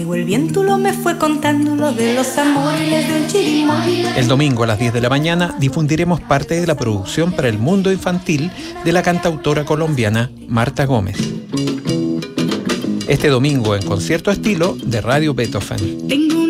El viento me fue contando lo de los amores del chirimoya. El domingo a las 10 de la mañana difundiremos parte de la producción para el mundo infantil de la cantautora colombiana Marta Gómez. Este domingo en Concierto Estilo de Radio Beethoven.